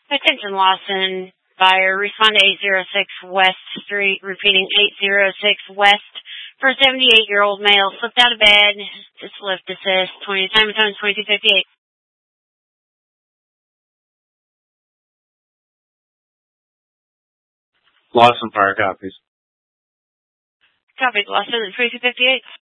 Attention Lawson buyer, respond to 806 West Street, repeating 806 West for a 78-year-old male, slipped out of bed, just lift assist, 20, time of phone is 2258. Lawson Fire copies. Copy, Lawson at 2258.